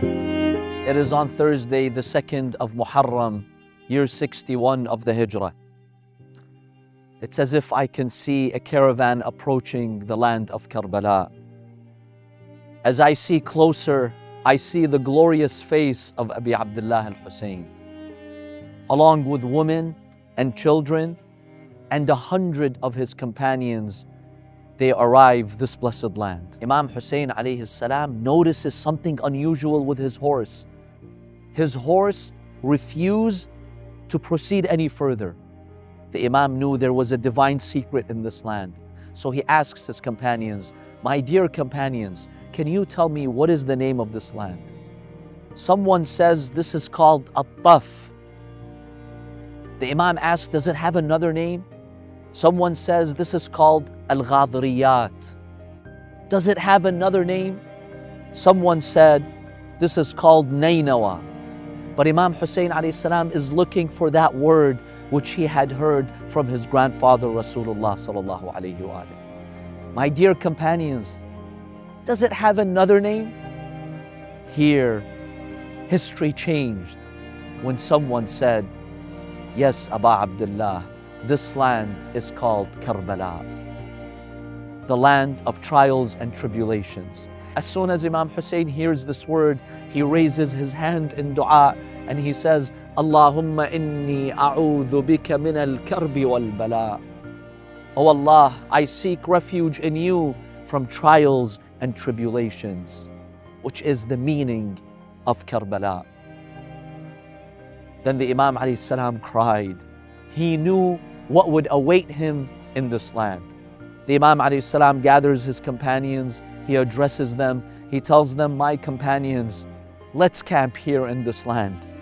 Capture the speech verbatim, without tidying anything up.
It is on Thursday, the second of Muharram, year sixty-one of the Hijrah. It's as if I can see a caravan approaching the land of Karbala. As I see closer, I see the glorious face of Abi Abdullah al-Hussein, along with women and children and a hundred of his companions. They arrive this blessed land. Imam Hussein alayhi salam notices something unusual with his horse. His horse refused to proceed any further. The Imam knew there was a divine secret in this land. So he asks his companions, "My dear companions, can you tell me what is the name of this land?" Someone says this is called At-Taf. The Imam asks, does it have another name? Someone says this is called Al-Ghadriyat. Does it have another name? Someone said this is called Nainawa. But Imam Hussein alayhi salam is looking for that word which he had heard from his grandfather Rasulullah sallallahu alayhi wa alayhi. My dear companions, does it have another name? Here, history changed when someone said, yes, Aba Abdullah, this land is called Karbala, the land of trials and tribulations. As soon as Imam Hussein hears this word, he raises his hand in dua and he says, Allahumma inni a'udhu bika min al-karbi wal-bala. Oh Allah, I seek refuge in you from trials and tribulations, which is the meaning of Karbala. Then the Imam alayhi salam cried. He knew what would await him in this land. The Imam alayhi salam gathers his companions, he addresses them, he tells them, my companions, let's camp here in this land.